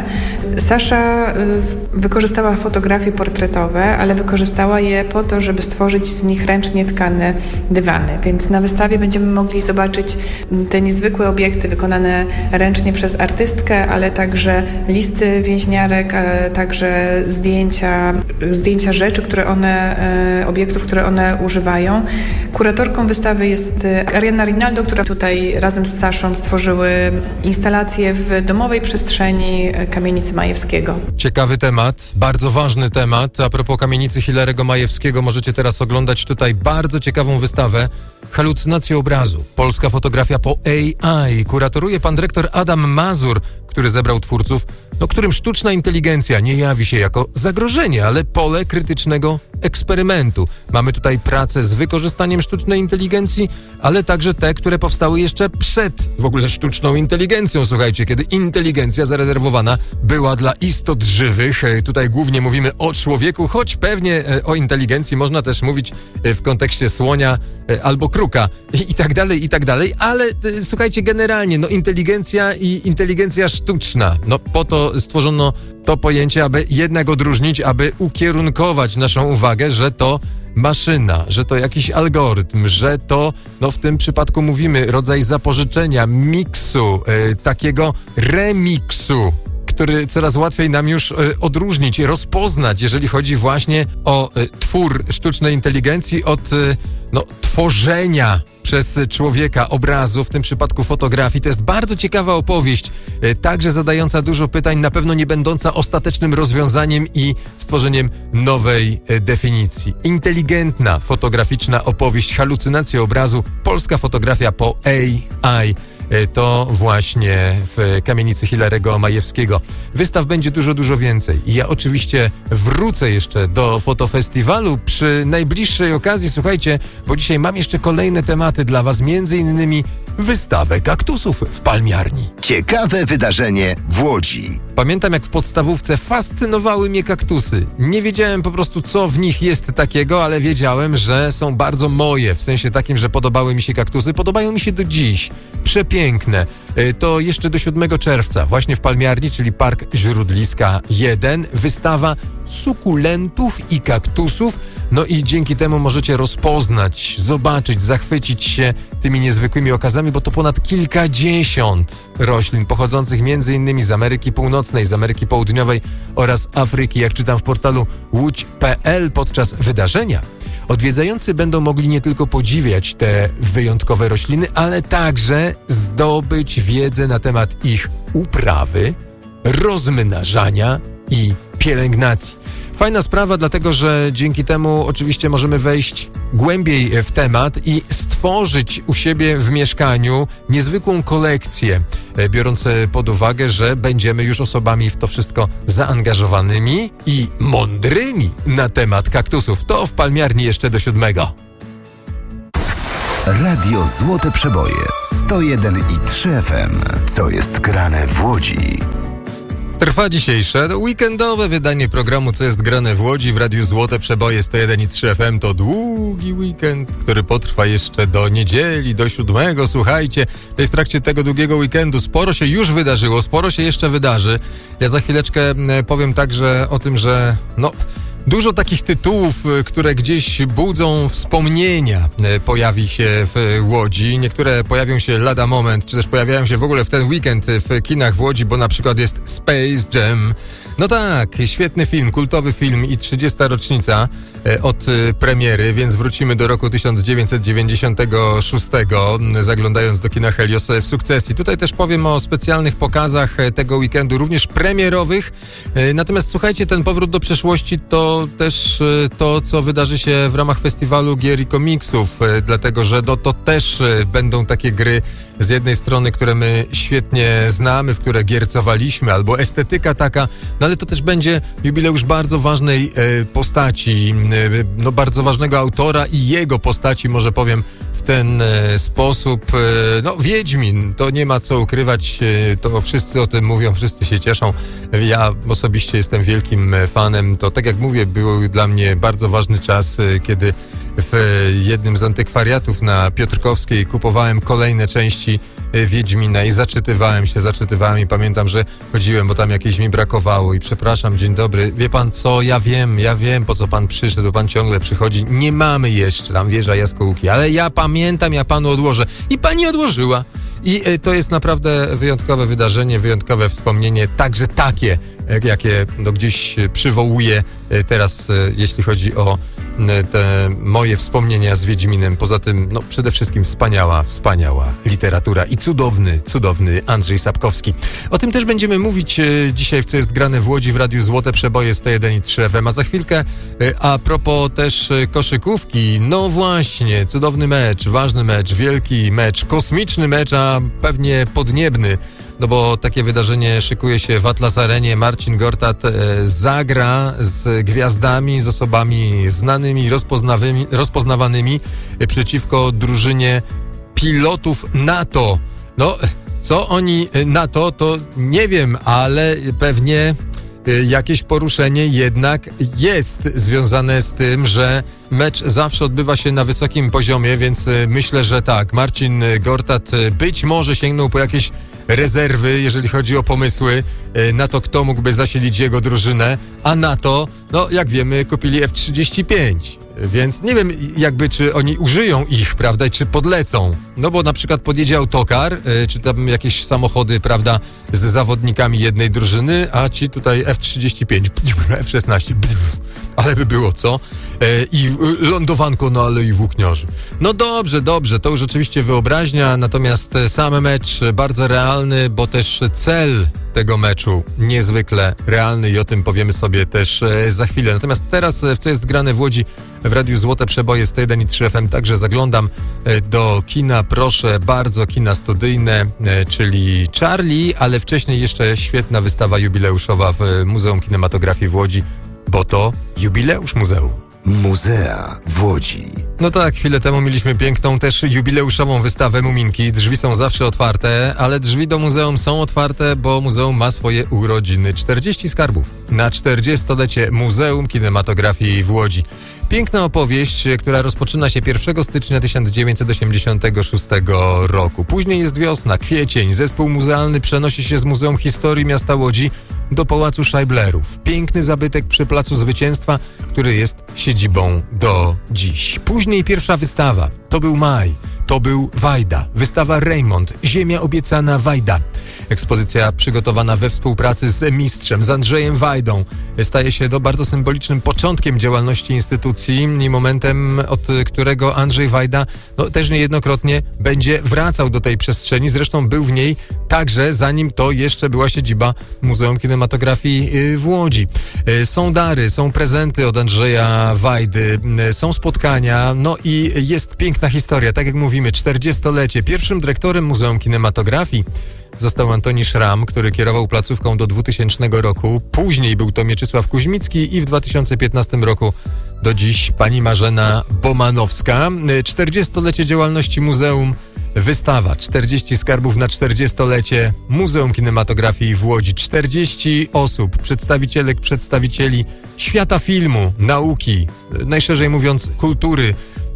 Sasza wykorzystała fotografie portretowe, ale wykorzystała je po to, żeby stworzyć z nich ręcznie tkane dywany. Więc na wystawie będziemy mogli zobaczyć te niezwykłe obiekty wykonane ręcznie przez artystkę, ale także listy więźniarek, także zdjęcia, zdjęcia rzeczy, które one, obiektów, które one używają. Kuratorką wystawy jest Arianna Rinaldo, która tutaj razem z Saszą stworzyły instalację w domowej przestrzeni Kamienicy Majewskiego. Ciekawy temat, bardzo ważny temat. A propos Kamienicy Hilarego Majewskiego, możecie teraz oglądać tutaj bardzo ciekawą wystawę Halucynacje obrazu. Polska fotografia po A I. Kuratoruje pan dyrektor Adam Mazur, który zebrał twórców, no którym sztuczna inteligencja nie jawi się jako zagrożenie, ale pole krytycznego eksperymentu. Mamy tutaj prace z wykorzystaniem sztucznej inteligencji, ale także te, które powstały jeszcze przed w ogóle sztuczną inteligencją. Słuchajcie, kiedy inteligencja zarezerwowana była dla istot żywych. Tutaj głównie mówimy o człowieku, choć pewnie o inteligencji można też mówić w kontekście słonia albo kruka i, i tak dalej, i tak dalej, ale słuchajcie, generalnie, no inteligencja i inteligencja sztuczna, no po to stworzono to pojęcie, aby jednak odróżnić, aby ukierunkować naszą uwagę, że to maszyna, że to jakiś algorytm, że to, no w tym przypadku mówimy, rodzaj zapożyczenia, miksu, yy, takiego remiksu, który coraz łatwiej nam już y, odróżnić, rozpoznać, jeżeli chodzi właśnie o y, twór sztucznej inteligencji od y, no, tworzenia przez człowieka obrazu, w tym przypadku fotografii. To jest bardzo ciekawa opowieść, y, także zadająca dużo pytań, na pewno nie będąca ostatecznym rozwiązaniem i stworzeniem nowej y, definicji. Inteligentna, fotograficzna opowieść, halucynacje obrazu, polska fotografia po A I. To właśnie w Kamienicy Hilarego Majewskiego. Wystaw będzie dużo, dużo więcej. I ja oczywiście wrócę jeszcze do fotofestiwalu przy najbliższej okazji, słuchajcie, bo dzisiaj mam jeszcze kolejne tematy dla was, między innymi wystawę kaktusów w Palmiarni. Ciekawe wydarzenie w Łodzi. Pamiętam, jak w podstawówce fascynowały mnie kaktusy. Nie wiedziałem po prostu, co w nich jest takiego, ale wiedziałem, że są bardzo moje. W sensie takim, że podobały mi się kaktusy. Podobają mi się do dziś. Przepiękne. To jeszcze do siódmego czerwca. Właśnie w Palmiarni, czyli Park Źródliska jeden. Wystawa sukulentów i kaktusów. No i dzięki temu możecie rozpoznać, zobaczyć, zachwycić się tymi niezwykłymi okazami, bo to ponad kilkadziesiąt roślin pochodzących między innymi z Ameryki Północnej, z Ameryki Południowej oraz Afryki. Jak czytam w portalu łódź kropka pe el, podczas wydarzenia odwiedzający będą mogli nie tylko podziwiać te wyjątkowe rośliny, ale także zdobyć wiedzę na temat ich uprawy, rozmnażania i pielęgnacji. Fajna sprawa, dlatego że dzięki temu oczywiście możemy wejść głębiej w temat i stworzyć stworzyć u siebie w mieszkaniu niezwykłą kolekcję, biorąc pod uwagę, że będziemy już osobami w to wszystko zaangażowanymi i mądrymi na temat kaktusów. To w Palmiarni jeszcze do siódmego. Radio Złote Przeboje sto jeden i trzy F M. Co jest grane w Łodzi? Trwa dzisiejsze weekendowe wydanie programu Co jest grane w Łodzi w Radiu Złote Przeboje sto jeden i trzy F M. To długi weekend, który potrwa jeszcze do niedzieli, do siódmego. Słuchajcie, w trakcie tego długiego weekendu sporo się już wydarzyło, sporo się jeszcze wydarzy. Ja za chwileczkę powiem także o tym, że no... Dużo takich tytułów, które gdzieś budzą wspomnienia, pojawi się w Łodzi. Niektóre pojawią się lada moment, czy też pojawiają się w ogóle w ten weekend w kinach w Łodzi, bo na przykład jest Space Jam. No tak, świetny film, kultowy film i trzydziesta rocznica od premiery, więc wrócimy do roku tysiąc dziewięćset dziewięćdziesiątego szóstego, zaglądając do kina Helios w sukcesji. Tutaj też powiem o specjalnych pokazach tego weekendu, również premierowych. Natomiast słuchajcie, ten powrót do przeszłości to też to, co wydarzy się w ramach festiwalu gier i komiksów, dlatego że to, to też będą takie gry z jednej strony, które my świetnie znamy, w które giercowaliśmy, albo estetyka taka, no ale to też będzie jubileusz bardzo ważnej e, postaci, e, no bardzo ważnego autora i jego postaci, może powiem w ten e, sposób. E, no Wiedźmin, to nie ma co ukrywać, e, to wszyscy o tym mówią, wszyscy się cieszą. Ja osobiście jestem wielkim fanem, to tak jak mówię, był dla mnie bardzo ważny czas, e, kiedy w jednym z antykwariatów na Piotrkowskiej kupowałem kolejne części Wiedźmina i zaczytywałem się, zaczytywałem i pamiętam, że chodziłem, bo tam jakieś mi brakowało i przepraszam, dzień dobry, wie pan co, ja wiem, ja wiem, po co pan przyszedł, pan ciągle przychodzi, nie mamy jeszcze tam wieża jaskółki, ale ja pamiętam, ja panu odłożę i pani odłożyła. I to jest naprawdę wyjątkowe wydarzenie, wyjątkowe wspomnienie, także takie, jakie no gdzieś przywołuję teraz, jeśli chodzi o te moje wspomnienia z Wiedźminem. Poza tym, no przede wszystkim wspaniała, wspaniała literatura i cudowny, cudowny Andrzej Sapkowski. O tym też będziemy mówić dzisiaj w Co jest grane w Łodzi w Radiu Złote Przeboje sto jeden i trzy F M. A za chwilkę a propos też koszykówki, no właśnie, cudowny mecz, ważny mecz, wielki mecz, kosmiczny mecz, a pewnie podniebny. No bo takie wydarzenie szykuje się w Atlas Arenie. Marcin Gortat e, zagra z gwiazdami, z osobami znanymi, rozpoznawanymi e, przeciwko drużynie pilotów NATO. No, co oni NATO, to nie wiem, ale pewnie e, jakieś poruszenie jednak jest związane z tym, że mecz zawsze odbywa się na wysokim poziomie, więc e, myślę, że tak, Marcin Gortat e, być może sięgnął po jakieś rezerwy, jeżeli chodzi o pomysły na to, kto mógłby zasilić jego drużynę, a na to, no jak wiemy, kupili F trzydzieści pięć, więc nie wiem jakby, czy oni użyją ich, prawda, czy podlecą, no bo na przykład podjedzie autokar, czy tam jakieś samochody, prawda, z zawodnikami jednej drużyny, a ci tutaj F trzydzieści pięć, F szesnaście, ale by było co? I lądowanko na Alei Włókniarzy. No dobrze, dobrze, to już oczywiście wyobraźnia, natomiast sam mecz bardzo realny, bo też cel tego meczu niezwykle realny i o tym powiemy sobie też za chwilę. Natomiast teraz, w Co jest grane w Łodzi w Radiu Złote Przeboje sto jeden i trzy F M, także zaglądam do kina, proszę bardzo, kina studyjne, czyli Charlie, ale wcześniej jeszcze świetna wystawa jubileuszowa w Muzeum Kinematografii w Łodzi, bo to jubileusz muzeum. Muzea w Łodzi. No tak, chwilę temu mieliśmy piękną, też jubileuszową wystawę Muminki. Drzwi są zawsze otwarte, ale drzwi do muzeum są otwarte, bo muzeum ma swoje urodziny. czterdzieści skarbów na czterdziestolecie Muzeum Kinematografii w Łodzi. Piękna opowieść, która rozpoczyna się pierwszego stycznia tysiąc dziewięćset osiemdziesiątego szóstego roku. Później jest wiosna, kwiecień. Zespół muzealny przenosi się z Muzeum Historii Miasta Łodzi do Pałacu Szajblerów. Piękny zabytek przy Placu Zwycięstwa, który jest siedzibą do dziś. Później pierwsza wystawa. To był maj. To był Wajda. Wystawa Raymond. Ziemia obiecana Wajda. Ekspozycja przygotowana we współpracy z mistrzem, z Andrzejem Wajdą, staje się to bardzo symbolicznym początkiem działalności instytucji i momentem, od którego Andrzej Wajda no, też niejednokrotnie będzie wracał do tej przestrzeni. Zresztą był w niej także, zanim to jeszcze była siedziba Muzeum Kinematografii w Łodzi. Są dary, są prezenty od Andrzeja Wajdy, są spotkania, no i jest piękna historia. Tak jak mówimy, czterdziestolecie. Pierwszym dyrektorem Muzeum Kinematografii został Antoni Szram, który kierował placówką do dwutysięcznego roku. Później był to Mieczysław Kuźmicki i w dwa tysiące piętnastym roku do dziś pani Marzena Bomanowska. czterdziestolecie działalności muzeum, wystawa czterdzieści skarbów na czterdziestolecie Muzeum Kinematografii w Łodzi. czterdzieści osób, przedstawicielek, przedstawicieli świata filmu, nauki, najszerzej mówiąc kultury,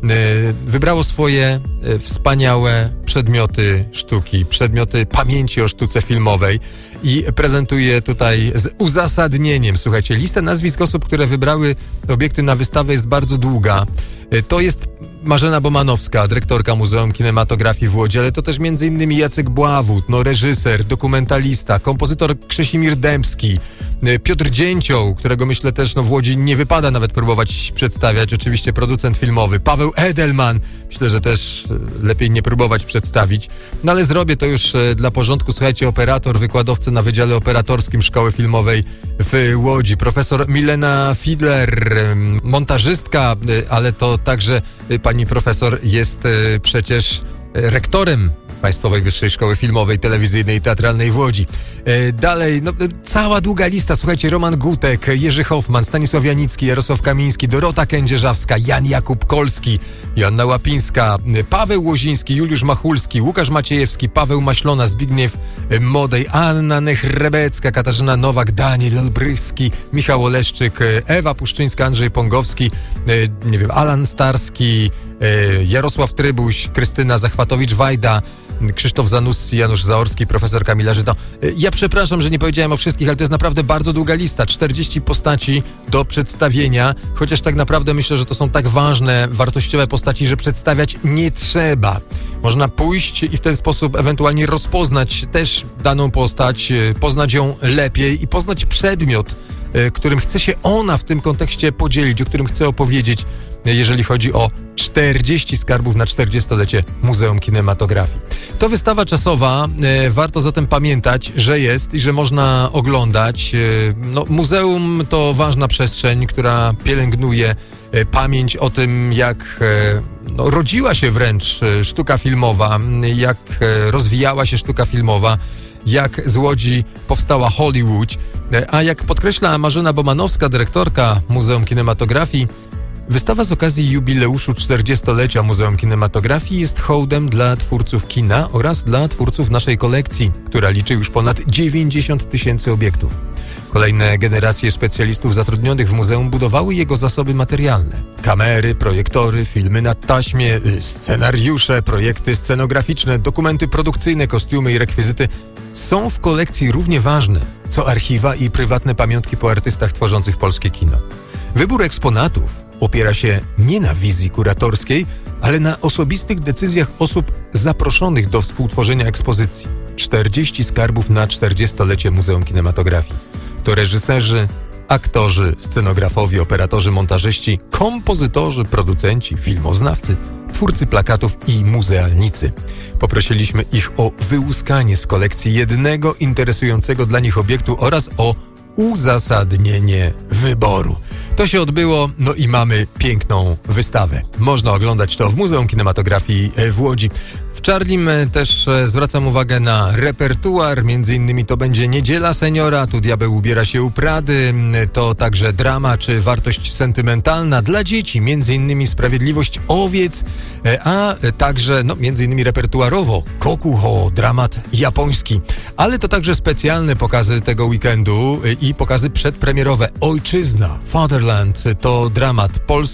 wybrało swoje wspaniałe przedmioty sztuki, przedmioty pamięci o sztuce filmowej i prezentuje tutaj z uzasadnieniem. Słuchajcie, lista nazwisk osób, które wybrały obiekty na wystawę jest bardzo długa. To jest Marzena Bomanowska, dyrektorka Muzeum Kinematografii w Łodzi, ale to też między innymi Jacek Bławut, no reżyser, dokumentalista, kompozytor Krzesimir Dębski, Piotr Dzięcioł, którego myślę też no, w Łodzi nie wypada nawet próbować przedstawiać, oczywiście producent filmowy, Paweł Edelman, myślę, że też lepiej nie próbować przedstawić, no ale zrobię to już dla porządku. Słuchajcie, operator, wykładowca na Wydziale Operatorskim Szkoły Filmowej w Łodzi, profesor Milena Fidler, montażystka, ale to także pani profesor jest przecież rektorem Państwowej Wyższej Szkoły Filmowej, Telewizyjnej i Teatralnej w Łodzi. E, dalej, no, cała długa lista. Słuchajcie, Roman Gutek, Jerzy Hoffman, Stanisław Janicki, Jarosław Kamiński, Dorota Kędzierzawska, Jan Jakub Kolski, Joanna Łapińska, Paweł Łoziński, Juliusz Machulski, Łukasz Maciejewski, Paweł Maślona, Zbigniew Modej, Anna Nechrebecka, Katarzyna Nowak, Daniel Olbrychski, Michał Oleszczyk, Ewa Puszczyńska, Andrzej Pongowski, e, nie wiem, Alan Starski, e, Jarosław Trybuś, Krystyna Zachwatowicz-Wajda, Krzysztof Zanussi, Janusz Zaorski, profesor Kamila Żyto. Ja przepraszam, że nie powiedziałem o wszystkich, ale to jest naprawdę bardzo długa lista. czterdzieści postaci do przedstawienia, chociaż tak naprawdę myślę, że to są tak ważne, wartościowe postaci, że przedstawiać nie trzeba. Można pójść i w ten sposób ewentualnie rozpoznać też daną postać, poznać ją lepiej i poznać przedmiot, którym chce się ona w tym kontekście podzielić, o którym chce opowiedzieć, jeżeli chodzi o czterdzieści skarbów na czterdziestolecie Muzeum Kinematografii. To wystawa czasowa, e, warto zatem pamiętać, że jest i że można oglądać. E, no, muzeum to ważna przestrzeń, która pielęgnuje e, pamięć o tym, jak e, no, rodziła się wręcz e, sztuka filmowa, jak e, rozwijała się sztuka filmowa, jak z Łodzi powstała Hollywood. E, a jak podkreśla Marzena Bomanowska, dyrektorka Muzeum Kinematografii, wystawa z okazji jubileuszu czterdziestolecia Muzeum Kinematografii jest hołdem dla twórców kina oraz dla twórców naszej kolekcji, która liczy już ponad dziewięćdziesiąt tysięcy obiektów. Kolejne generacje specjalistów zatrudnionych w muzeum budowały jego zasoby materialne. Kamery, projektory, filmy na taśmie, scenariusze, projekty scenograficzne, dokumenty produkcyjne, kostiumy i rekwizyty są w kolekcji równie ważne, co archiwa i prywatne pamiątki po artystach tworzących polskie kino. Wybór eksponatów opiera się nie na wizji kuratorskiej, ale na osobistych decyzjach osób zaproszonych do współtworzenia ekspozycji. czterdzieści skarbów na czterdziestolecie Muzeum Kinematografii. To reżyserzy, aktorzy, scenografowie, operatorzy, montażyści, kompozytorzy, producenci, filmoznawcy, twórcy plakatów i muzealnicy. Poprosiliśmy ich o wyłuskanie z kolekcji jednego interesującego dla nich obiektu oraz o uzasadnienie wyboru. To się odbyło, no i mamy piękną wystawę. Można oglądać to w Muzeum Kinematografii w Łodzi. W Czarlim też zwracam uwagę na repertuar, między innymi to będzie Niedziela Seniora, tu diabeł ubiera się u Prady, to także drama czy wartość sentymentalna dla dzieci, między innymi Sprawiedliwość owiec, a także no, między innymi repertuarowo Kokuho, dramat japoński, ale to także specjalne pokazy tego weekendu i pokazy przedpremierowe. Ojczyzna, Fatherland, to dramat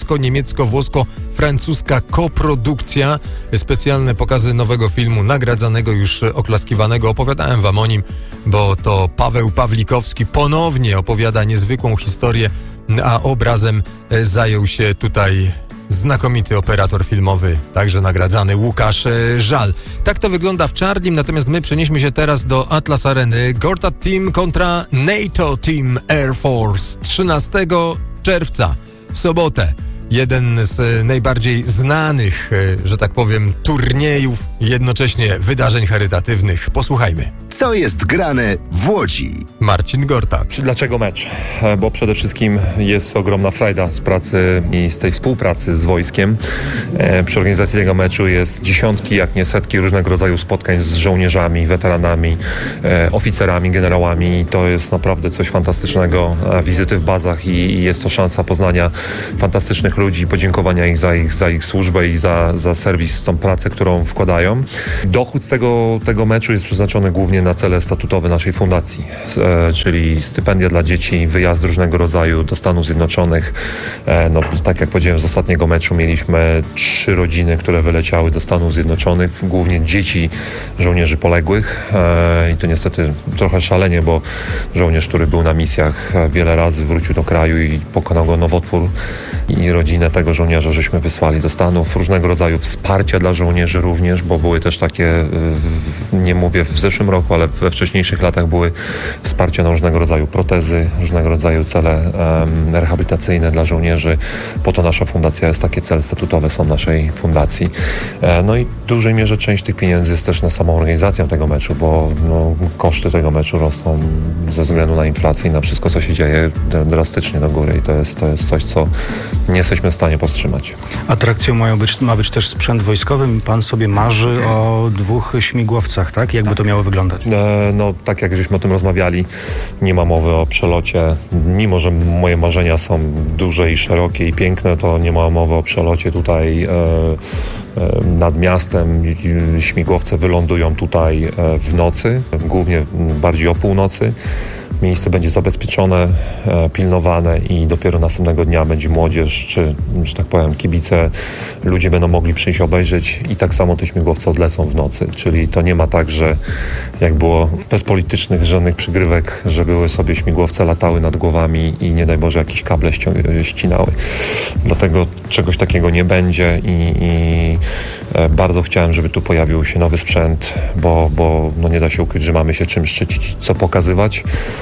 polsko-niemiecko-włosko-francuska koprodukcja, specjalne pokazy nowego filmu, nagradzanego już, oklaskiwanego. Opowiadałem wam o nim, bo to Paweł Pawlikowski ponownie opowiada niezwykłą historię, a obrazem zajął się tutaj znakomity operator filmowy, także nagradzany Łukasz Żal. Tak to wygląda w Czarlim, natomiast my przenieśmy się teraz do Atlas Areny. Gortat Team kontra NATO Team Air Force trzynastego czerwca w sobotę. Jeden z najbardziej znanych, że tak powiem, turniejów i jednocześnie wydarzeń charytatywnych. Posłuchajmy. Co jest grane w Łodzi? Marcin Gortat. Dlaczego mecz? Bo przede wszystkim jest ogromna frajda z pracy i z tej współpracy z wojskiem. Przy organizacji tego meczu jest dziesiątki, jak nie setki różnego rodzaju spotkań z żołnierzami, weteranami, oficerami, generałami. To jest naprawdę coś fantastycznego. Wizyty w bazach i jest to szansa poznania fantastycznych ludzi, podziękowania ich za ich, za ich służbę i za, za serwis, tą pracę, którą wkładają. Dochód z tego, tego meczu jest przeznaczony głównie na cele statutowe naszej fundacji, e, czyli stypendia dla dzieci, wyjazd różnego rodzaju do Stanów Zjednoczonych. E, no, tak jak powiedziałem, z ostatniego meczu mieliśmy trzy rodziny, które wyleciały do Stanów Zjednoczonych, głównie dzieci żołnierzy poległych. E, I to niestety trochę szalenie, bo żołnierz, który był na misjach wiele razy, wrócił do kraju i pokonał go nowotwór. I rodzinę tego żołnierza żeśmy wysłali do Stanów. Różnego rodzaju wsparcia dla żołnierzy również, bo były też takie, nie mówię w zeszłym roku, ale we wcześniejszych latach były wsparcia na różnego rodzaju protezy, różnego rodzaju cele um, rehabilitacyjne dla żołnierzy. Po to nasza fundacja jest, takie cele statutowe są naszej fundacji. E, no i w dużej mierze część tych pieniędzy jest też na samą organizację tego meczu, bo no, koszty tego meczu rosną ze względu na inflację i na wszystko, co się dzieje, drastycznie do góry i to jest, to jest coś, co nie jesteśmy w stanie powstrzymać. Atrakcją mają być, ma być też sprzęt wojskowy. Pan sobie marzy o dwóch śmigłowcach, tak? Jakby to miało wyglądać? E, no, tak jak żeśmy o tym rozmawiali, nie ma mowy o przelocie. Mimo że moje marzenia są duże i szerokie i piękne, to nie ma mowy o przelocie tutaj e, e, nad miastem. Śmigłowce wylądują tutaj e, w nocy, głównie bardziej o północy. Miejsce będzie zabezpieczone, e, pilnowane i dopiero następnego dnia będzie młodzież, czy, że tak powiem, kibice, ludzie będą mogli przyjść obejrzeć i tak samo te śmigłowce odlecą w nocy. Czyli to nie ma tak, że jak było bez politycznych żadnych przygrywek, że były sobie śmigłowce, latały nad głowami i nie daj Boże jakieś kable ści- ścinały. Dlatego czegoś takiego nie będzie i, i e, bardzo chciałem, żeby tu pojawił się nowy sprzęt, bo, bo no nie da się ukryć, że mamy się czym szczycić, co pokazywać.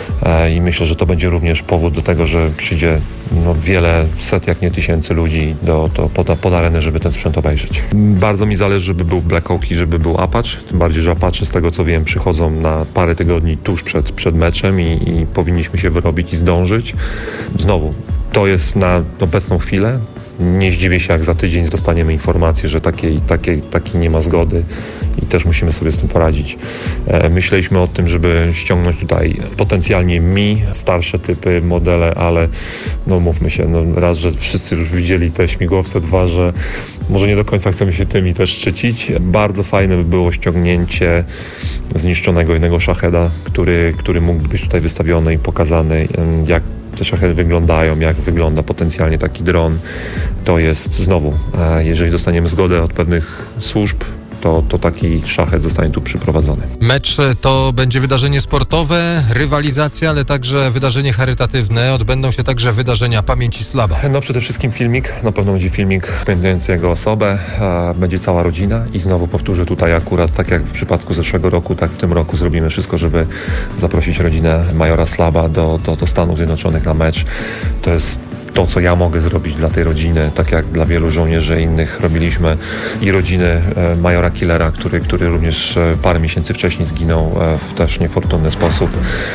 I myślę, że to będzie również powód do tego, że przyjdzie no, wiele set, jak nie tysięcy ludzi do, do, pod, pod arenę, żeby ten sprzęt obejrzeć. Bardzo mi zależy, żeby był Black Hawk i żeby był Apache. Tym bardziej, że Apache, z tego co wiem, przychodzą na parę tygodni tuż przed, przed meczem i, i powinniśmy się wyrobić i zdążyć. Znowu, to jest na obecną chwilę. Nie zdziwię się, jak za tydzień dostaniemy informację, że takiej, takiej, takiej nie ma zgody i też musimy sobie z tym poradzić. E, myśleliśmy o tym, żeby ściągnąć tutaj potencjalnie Mi, starsze typy, modele, ale no mówmy się, no raz, że wszyscy już widzieli te śmigłowce, dwa, że może nie do końca chcemy się tymi też szczycić. Bardzo fajne by było ściągnięcie zniszczonego jednego Shaheda, który, który mógłby być tutaj wystawiony i pokazany, jak te szachedy wyglądają, jak wygląda potencjalnie taki dron. To jest znowu, jeżeli dostaniemy zgodę od pewnych służb, to, to taki szachet zostanie tu przyprowadzony. Mecz to będzie wydarzenie sportowe, rywalizacja, ale także wydarzenie charytatywne. Odbędą się także wydarzenia Pamięci Slaba. No przede wszystkim filmik, na pewno będzie filmik pamiętający jego osobę, będzie cała rodzina i znowu powtórzę tutaj akurat, tak jak w przypadku zeszłego roku, tak w tym roku zrobimy wszystko, żeby zaprosić rodzinę majora Slaba do, do, do Stanów Zjednoczonych na mecz. To jest to, co ja mogę zrobić dla tej rodziny, tak jak dla wielu żołnierzy innych robiliśmy i rodziny e, majora Killera, który, który również e, parę miesięcy wcześniej zginął e, w też niefortunny sposób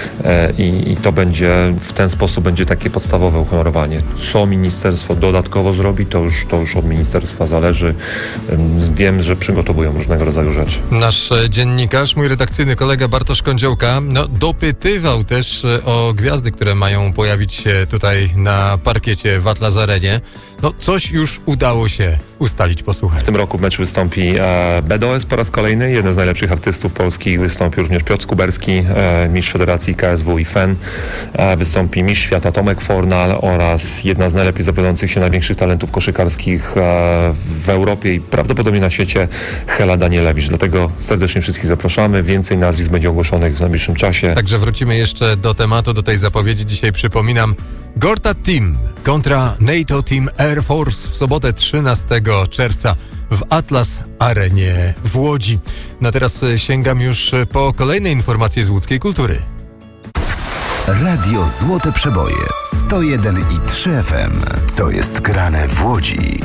e, i, i to będzie, w ten sposób będzie takie podstawowe uhonorowanie. Co ministerstwo dodatkowo zrobi, to już, to już od ministerstwa zależy. E, wiem, że przygotowują różnego rodzaju rzeczy. Nasz dziennikarz, mój redakcyjny kolega Bartosz Kądziołka, no, dopytywał też o gwiazdy, które mają pojawić się tutaj na parkiecie w Atlas Arenie. No coś już udało się ustalić, posłuchaj. W tym roku w meczu wystąpi e, B D O S po raz kolejny, jeden z najlepszych artystów polskich. Wystąpi również Piotr Kuberski, e, mistrz Federacji K S W i F E N. E, wystąpi mistrz świata Tomek Fornal oraz jedna z najlepiej zapowiadających się największych talentów koszykarskich e, w Europie i prawdopodobnie na świecie, Hela Danielewicz. Dlatego serdecznie wszystkich zapraszamy. Więcej nazwisk będzie ogłoszonych w najbliższym czasie. Także wrócimy jeszcze do tematu, do tej zapowiedzi. Dzisiaj przypominam, Gortat Team kontra NATO Team Air Force w sobotę trzynastego czerwca w Atlas Arenie w Łodzi. No teraz sięgam już po kolejne informacje z łódzkiej kultury. Radio Złote Przeboje sto jeden i trzy F M. Co jest grane w Łodzi?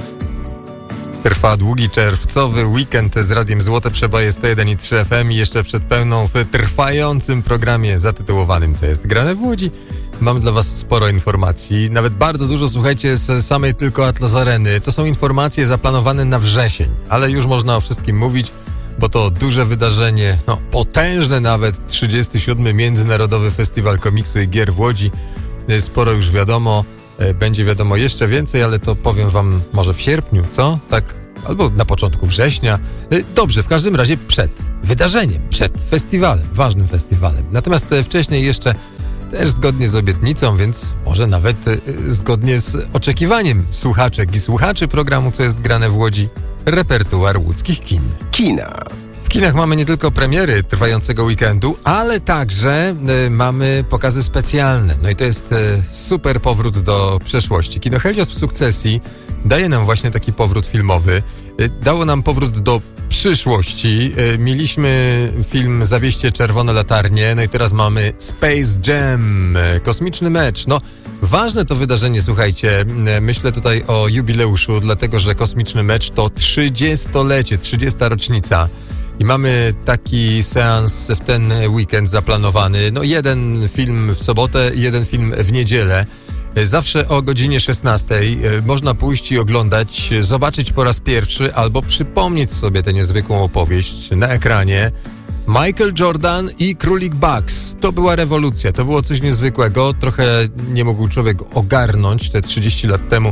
Trwa długi czerwcowy weekend z Radiem Złote Przeboje sto jeden i trzy F M i jeszcze przed pełną w trwającym programie zatytułowanym Co jest grane w Łodzi mam dla was sporo informacji, nawet bardzo dużo, słuchajcie, z samej tylko Atlas Areny. To są informacje zaplanowane na wrzesień, ale już można o wszystkim mówić, bo to duże wydarzenie, no potężne nawet, trzydziesty siódmy Międzynarodowy Festiwal Komiksu i Gier w Łodzi. Sporo już wiadomo, będzie wiadomo jeszcze więcej, ale to powiem wam może w sierpniu, co? Tak, albo na początku września. Dobrze, w każdym razie przed wydarzeniem, przed festiwalem, ważnym festiwalem. Natomiast wcześniej jeszcze też zgodnie z obietnicą, więc może nawet zgodnie z oczekiwaniem słuchaczek i słuchaczy programu Co jest grane w Łodzi, repertuar łódzkich kin. Kina. W kinach mamy nie tylko premiery trwającego weekendu, ale także y, mamy pokazy specjalne. No i to jest y, super powrót do przeszłości. Kino Helios w sukcesji daje nam właśnie taki powrót filmowy. Y, dało nam powrót do przyszłości. Y, mieliśmy film Zawieście czerwone latarnie, no i teraz mamy Space Jam, y, kosmiczny mecz. No, ważne to wydarzenie, słuchajcie. Y, myślę tutaj o jubileuszu, dlatego że kosmiczny mecz to trzydziestolecie, trzydziesta rocznica. I mamy taki seans w ten weekend zaplanowany. No jeden film w sobotę, jeden film w niedzielę. Zawsze o godzinie szesnastej można pójść i oglądać, zobaczyć po raz pierwszy albo przypomnieć sobie tę niezwykłą opowieść na ekranie. Michael Jordan i Królik Bugs. To była rewolucja, to było coś niezwykłego. Trochę nie mógł człowiek ogarnąć te trzydzieści lat temu.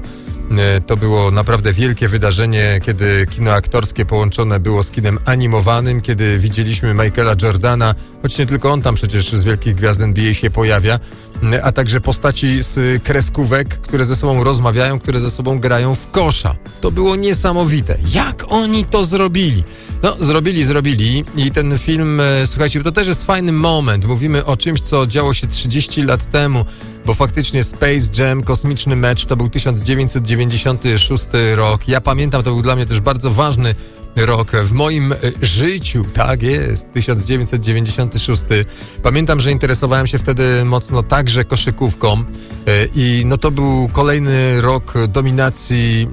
To było naprawdę wielkie wydarzenie, kiedy kino aktorskie połączone było z kinem animowanym, kiedy widzieliśmy Michaela Jordana, choć nie tylko on tam przecież z wielkich gwiazd N B A się pojawia, a także postaci z kreskówek, które ze sobą rozmawiają, które ze sobą grają w kosza. To było niesamowite. Jak oni to zrobili? No, zrobili, zrobili i ten film, słuchajcie, to też jest fajny moment. Mówimy o czymś, co działo się trzydzieści lat temu, bo faktycznie Space Jam, kosmiczny mecz, to był tysiąc dziewięćset dziewięćdziesiąty szósty rok. Ja pamiętam, to był dla mnie też bardzo ważny rok w moim życiu. Tak jest, tysiąc dziewięćset dziewięćdziesiąty szósty. Pamiętam, że interesowałem się wtedy mocno także koszykówką i no to był kolejny rok dominacji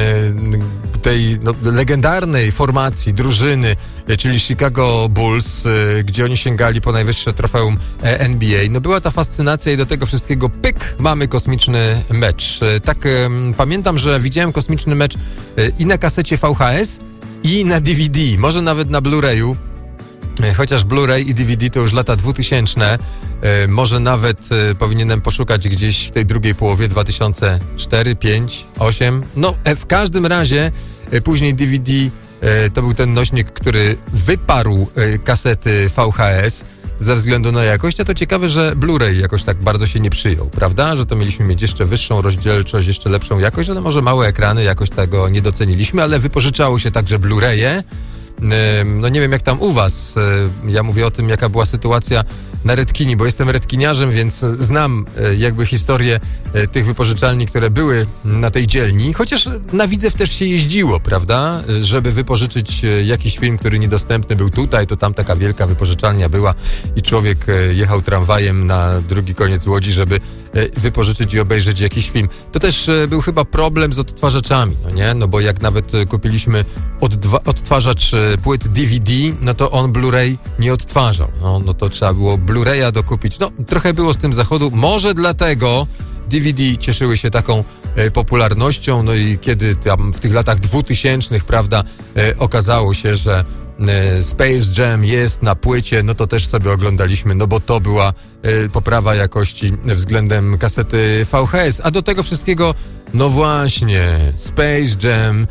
tej no, legendarnej formacji, drużyny, czyli Chicago Bulls, gdzie oni sięgali po najwyższe trofeum N B A. No była ta fascynacja i do tego wszystkiego pyk, mamy kosmiczny mecz. Tak pamiętam, że widziałem kosmiczny mecz i na kasecie V H S, i na D V D, może nawet na Blu-rayu, chociaż Blu-ray i D V D to już lata dwutysięczne, może nawet powinienem poszukać gdzieś w tej drugiej połowie dwa tysiące cztery, pięć, osiem. No w każdym razie później D V D to był ten nośnik, który wyparł kasety V H S ze względu na jakość, a to ciekawe, że Blu-ray jakoś tak bardzo się nie przyjął, prawda? Że to mieliśmy mieć jeszcze wyższą rozdzielczość, jeszcze lepszą jakość, ale może małe ekrany, jakoś tego nie doceniliśmy, ale wypożyczało się także Blu-raye. No nie wiem jak tam u was, ja mówię o tym, jaka była sytuacja na Redkini, bo jestem redkiniarzem, więc znam jakby historię tych wypożyczalni, które były na tej dzielni, chociaż na Widzew też się jeździło, prawda, żeby wypożyczyć jakiś film, który niedostępny był tutaj, to tam taka wielka wypożyczalnia była i człowiek jechał tramwajem na drugi koniec Łodzi, żeby wypożyczyć i obejrzeć jakiś film. To też był chyba problem z odtwarzaczami, no nie? No bo jak nawet kupiliśmy oddwa- odtwarzacz płyt D V D, no to on Blu-ray nie odtwarzał. No, no to trzeba było Blu-raya dokupić. No trochę było z tym zachodu. Może dlatego D V D cieszyły się taką e, popularnością, no i kiedy tam w tych latach dwutysięcznych, prawda, e, okazało się, że e, Space Jam jest na płycie, no to też sobie oglądaliśmy, no bo to była e, poprawa jakości względem kasety V H S. A do tego wszystkiego, no właśnie, Space Jam,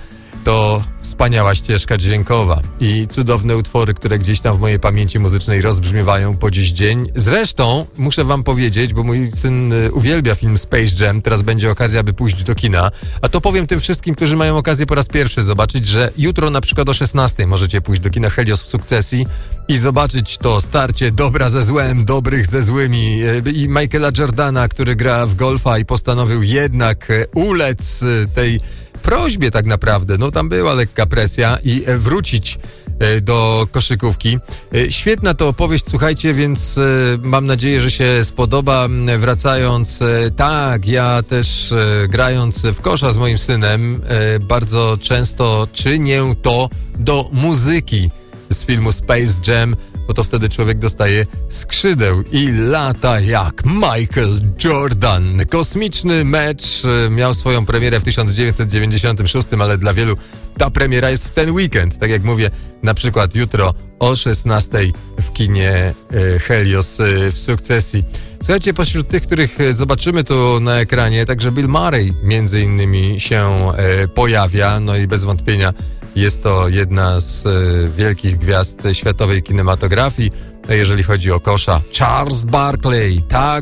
to wspaniała ścieżka dźwiękowa i cudowne utwory, które gdzieś tam w mojej pamięci muzycznej rozbrzmiewają po dziś dzień. Zresztą muszę wam powiedzieć, bo mój syn uwielbia film Space Jam, teraz będzie okazja, aby pójść do kina, a to powiem tym wszystkim, którzy mają okazję po raz pierwszy zobaczyć, że jutro na przykład o szesnastej możecie pójść do kina Helios w Sukcesji i zobaczyć to starcie dobra ze złem, dobrych ze złymi i Michaela Jordana, który gra w golfa i postanowił jednak ulec tej prośbie tak naprawdę. No tam była lekka presja i wrócić do koszykówki. Świetna to opowieść, słuchajcie, więc mam nadzieję, że się spodoba. Wracając, tak, ja też grając w kosza z moim synem bardzo często czynię to do muzyki z filmu Space Jam, bo to wtedy człowiek dostaje skrzydeł i lata jak Michael Jordan. Kosmiczny mecz miał swoją premierę w tysiąc dziewięćset dziewięćdziesiątym szóstym, ale dla wielu ta premiera jest w ten weekend. Tak jak mówię, na przykład jutro o szesnastej w kinie Helios w Sukcesji. Słuchajcie, pośród tych, których zobaczymy tu na ekranie, także Bill Murray między innymi się pojawia, no i bez wątpienia jest to jedna z y, wielkich gwiazd światowej kinematografii. Jeżeli chodzi o kosza, Charles Barkley, tak